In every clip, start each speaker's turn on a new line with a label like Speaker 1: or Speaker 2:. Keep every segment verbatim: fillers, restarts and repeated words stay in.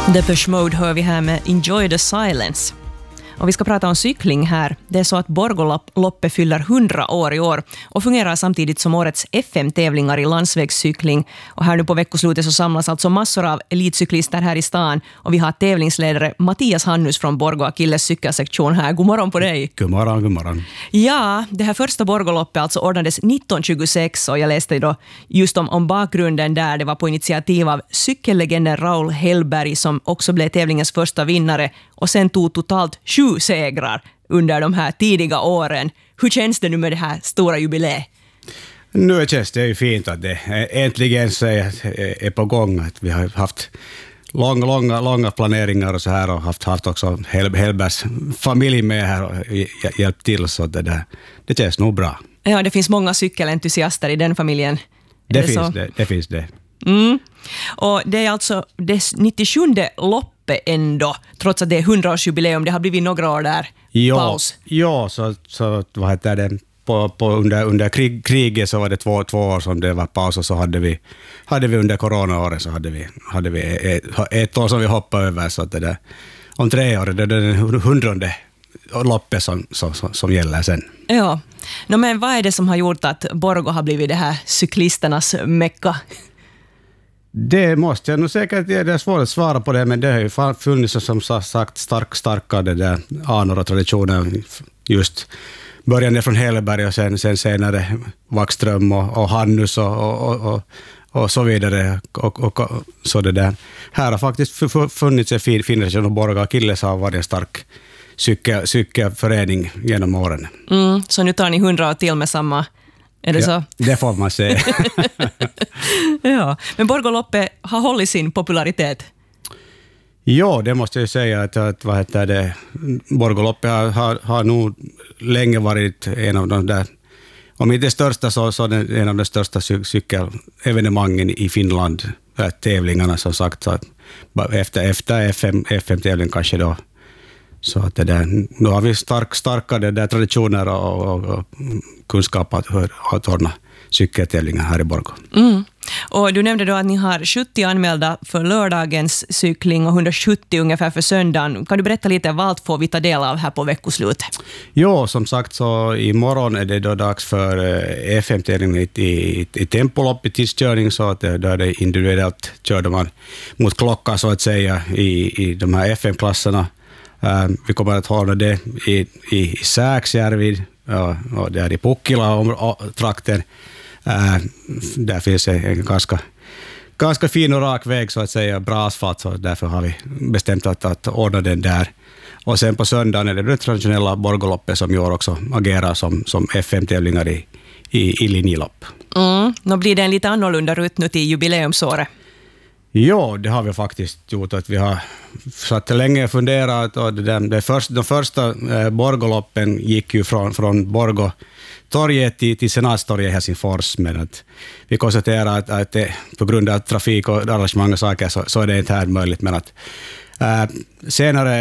Speaker 1: Depeche Mode hör vi här med Enjoy the Silence. Och vi ska prata om cykling här. Det är så att Borgoloppet fyller hundra år i år och fungerar samtidigt som årets F M-tävlingar i landsvägscykling. Och här nu på veckoslutet så samlas alltså massor av elitcyklister här i stan. Och vi har tävlingsledare Mattias Hannus från Borgå Akilles cykelsektion här. God morgon på dig.
Speaker 2: God morgon, god morgon.
Speaker 1: Ja, det här första Borgoloppet alltså ordnades nittonhundratjugosex och jag läste då just om, om bakgrunden där. Det var på initiativ av cykellegenden Raul Hellberg som också blev tävlingens första vinnare och sen tog totalt sju segrar under de här tidiga åren. Hur känns det nu med det här stora jubileet?
Speaker 2: Nu känns det ju fint att det äntligen så är, är på gång. Att vi har haft långa, långa, långa planeringar och så här och haft, haft också Hellbergs familj med här och hjälpt till, så det, där, det känns nog bra.
Speaker 1: Ja, det finns många cykelentusiaster i den familjen.
Speaker 2: Det,
Speaker 1: det,
Speaker 2: finns det, det finns det.
Speaker 1: Mm. Och det är alltså det nittiosjunde loppet ändå, trots att det är hundraårsjubileum. Det har blivit några år där
Speaker 2: ja,
Speaker 1: paus.
Speaker 2: Ja, så, så vad heter det? På, på under, under krig, kriget så var det två, två år som det var paus, och så hade vi, hade vi under coronaåret så hade vi, hade vi ett, ett år som vi hoppade över, så att det där, om tre år det är det hundrade loppet som, som, som gäller sen.
Speaker 1: Ja, no, men vad är det som har gjort att Borgå har blivit det här cyklisternas mecka?
Speaker 2: Det måste jag nog säkert, det är svårt att svara på det, men det har ju funnits som sagt stark, starka det där anor och traditioner, just börjande från Hellberg och sen, sen senare Vackström och, och Hannus och, och, och, och så vidare. Och, och, och, så det där. Här har faktiskt funnits en fin, fin region, och Borgå Akilles har varit en stark cykel, cykelförening genom åren.
Speaker 1: Mm, så nu tar ni hundra år till med samma, är det ja, så?
Speaker 2: Det får man säga.
Speaker 1: Ja, men Borgoloppet har hållit sin popularitet.
Speaker 2: Ja, det måste jag säga att, att vad heter det, Borgoloppet har, har, har nog länge varit en av de där, om inte största så, så den, en av de största cy- cykelevenemangen i Finland, tävlingarna som sagt, så att efter, efter F M, F M-tävling kanske då, så att det där, nu har vi stark, starka det där traditioner och, och, och kunskap att, att ordna cykeltävlingar här i Borgå.
Speaker 1: Mm. Och du nämnde då att ni har sjuttio anmälda för lördagens cykling och hundrasjuttio ungefär för söndagen. Kan du berätta lite vad får vi ta del av här på veckoslutet?
Speaker 2: Jo, som sagt så imorgon är det då dags för F M-tävling i, i, i tempolopp i tidskörning, så att då är det individuellt körde man mot klockan så att säga i, i de här F M-klasserna. Uh, vi kommer att hålla det i, i, i Sääksjärvi, ja, och det är i Pukkila-trakten. Uh, där finns en, en ganska, ganska fin och rak väg så att säga, bra asfalt, så därför har vi bestämt att, att ordna den där. Och sen på söndagen är det det traditionella Borgoloppet som i år också agerar som, som F M-tävlingar i, i, i linjelopp.
Speaker 1: Mm. Nu blir det en lite annorlunda rutt nu till jubileumsåret.
Speaker 2: Ja, det har vi faktiskt gjort. Att vi har satt länge funderat, och det där, det först, de första eh, Borgoloppen gick ju från, från Borgå torget till, till Senatstorget i Helsingfors, men att vi konstaterar att, att det, på grund av trafik och arrangemang och saker så, så är det inte här möjligt, men att äh, senare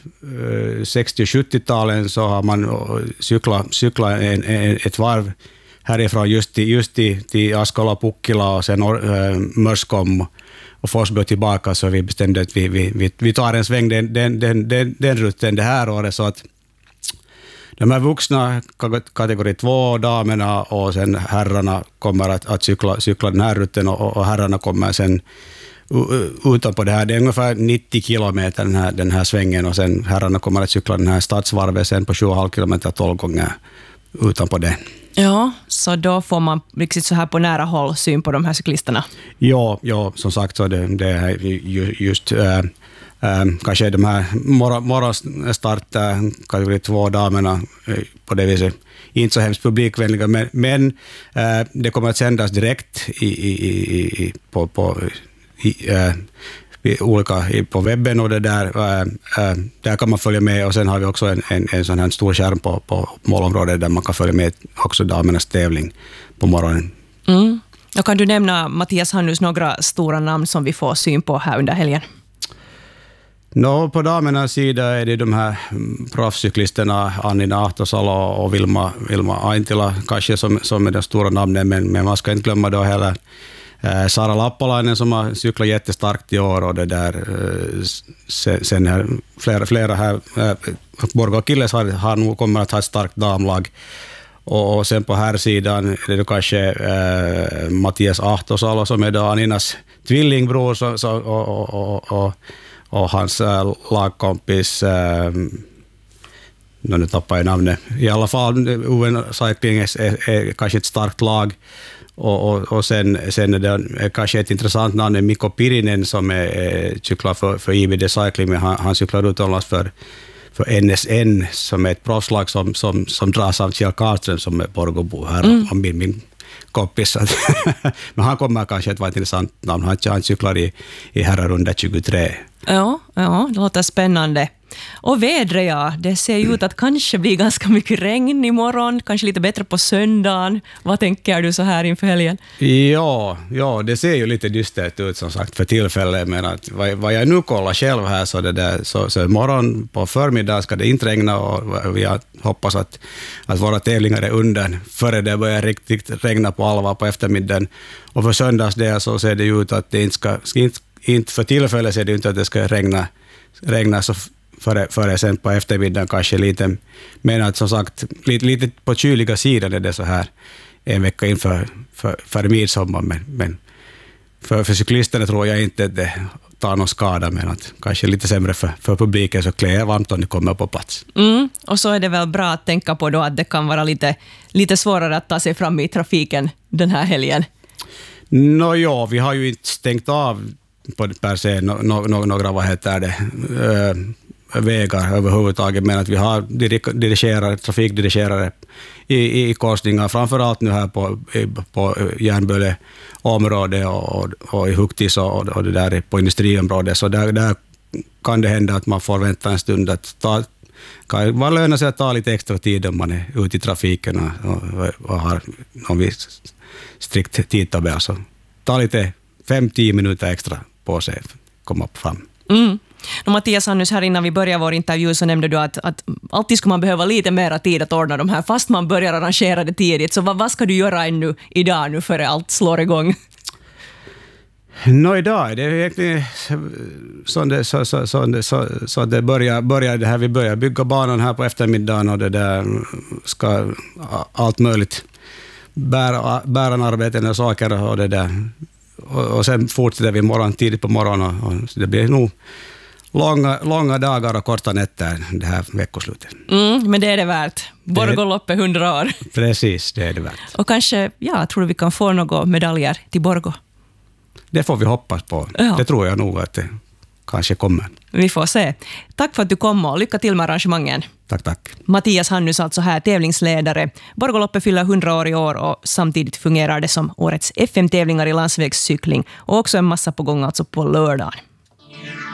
Speaker 2: äh, sextio- och sjuttio-talen så har man cyklat cykla en, en, ett varv härifrån just till, just till, till Askola, Pukkila och sen äh, Mörskom och Forsby tillbaka, så vi bestämde att vi, vi, vi, vi tar en sväng den, den, den, den, den rutten det här året, så att de här vuxna kategori två, damerna och sen herrarna kommer att, att cykla, cykla den här rutten, och, och herrarna kommer sen utanpå det här. Det är ungefär nittio kilometer den här, den här svängen, och sen herrarna kommer att cykla den här stadsvarvet sen på sju komma fem kilometer tolv gånger utanpå det.
Speaker 1: Ja, så då får man riktigt så här på nära håll syn på de här cyklisterna.
Speaker 2: Ja, ja som sagt så det, det är just äh, äh, kanske de här morgon, morgonstart äh, kategori två damerna äh, på det viset inte så hemskt publikvänliga, men, men äh, det kommer att sändas direkt i, i, i, i, på, på i, äh, olika på webben, och det där, äh, äh, där kan man följa med, och sen har vi också en, en, en sån här stor skärm på, på målområdet där man kan följa med också damernas tävling på morgonen.
Speaker 1: Mm. Och kan du nämna, Mattias Hannus, några stora namn som vi får syn på här under helgen?
Speaker 2: No, på damernas sida är det de här proffscyklisterna Annina Ahtosalo och Vilma, Vilma Aintila kanske som, som är de stora namnen, men, men man ska inte glömma då heller Eh, Sara Lappalainen som har cyklat jättestarkt i år och det där eh, sen, sen här, flera, flera här eh, Borgå Achilles har, har nog kommer att ha ett starkt damlag. Och, och sen på här sidan är det kanske eh, Mattias Ahtosalo som är då Aninas tvillingbror så, så, och, och, och, och, och hans äh, lagkompis äh, nu tappar jag namnet. I alla fall U N Cycling är, är, är kanske ett starkt lag. Och, och, och sen, sen är det kanske ett intressant namn är Mikko Pirinen som är, är cyklar för, för I B D Cycling, men han, han cyklar utomlands för, för N S N som är ett proffslag som, som, som dras av Kjell Karlström som är Borgåbo här mm. och min, min kompis. Men han kommer kanske att vara ett intressant namn. Han, han cyklar i, i herrarunda tjugotre.
Speaker 1: Ja, ja, det låter spännande. Och vädret, ja, det ser ju ut att kanske bli ganska mycket regn imorgon, kanske lite bättre på söndagen. Vad tänker du så här inför helgen?
Speaker 2: Ja, ja, det ser ju lite dystert ut som sagt för tillfället, men att vad, vad jag nu kollar själv här så det där, så, så imorgon på förmiddag ska det inte regna och vi hoppas att, att våra tävlingar är under före det börjar riktigt regna på allvar på eftermiddagen. Och för söndags där så ser det ju ut att det inte ska, inte, inte för tillfället ser det inte att det ska regna, regna så Före, före sen på eftermiddagen kanske lite, men att som sagt lite, lite på kyliga sidan är det så här en vecka inför för, för midsommar, men, men för, för cyklisterna tror jag inte att det tar någon skada, men att kanske lite sämre för, för publiken, så klär varmt om det kommer på plats.
Speaker 1: Mm, och så är det väl bra att tänka på då att det kan vara lite, lite svårare att ta sig fram i trafiken den här helgen.
Speaker 2: Nå ja, vi har ju inte stängt av på per se no, no, no, några, vad heter det, äh, vägar överhuvudtaget, men att vi har dirigerare, trafikdirigerare i, i korsningar, framförallt nu här på, på Järnböle-området och, och i Huktis och, och det där på industriområdet, så där, där kan det hända att man får vänta en stund. Att ta, kan vara löna sig att ta lite extra tid om man är ute i trafiken och, och har någon viss strikt tidtabell, så ta lite fem till tio minuter extra på sig att komma fram.
Speaker 1: Mm. Och Mattias Hannus, här innan vi börjar vår intervju så nämnde du att, att alltid skulle man behöva lite mer tid att ordna de här fast man börjar arrangera det tidigt. Så vad, vad ska du göra ännu idag nu före allt slår igång?
Speaker 2: Nå, idag är det egentligen så det, så, så, så, så, så det börjar, börjar det här, vi börjar bygga banan här på eftermiddagen och det där ska allt möjligt bära, bäranarbeten och saker och det där. Och, och sen fortsätter vi morgon, tidigt på morgonen och, och det blir nog Långa, långa dagar och korta nätter det här veckoslutet.
Speaker 1: Mm, men det är det värt. Borgå-loppet hundra år.
Speaker 2: Precis, det är det värt.
Speaker 1: Och kanske, ja, tror du vi kan få några medaljer till Borgå?
Speaker 2: Det får vi hoppas på. Ja. Det tror jag nog att det kanske kommer.
Speaker 1: Vi får se. Tack för att du kom och lycka till med arrangemangen.
Speaker 2: Tack, tack.
Speaker 1: Mattias Hannus alltså här, tävlingsledare. Borgå-loppet fyller hundra år i år och samtidigt fungerar det som årets F M-tävlingar i landsvägscykling och också en massa på gång alltså på lördagen.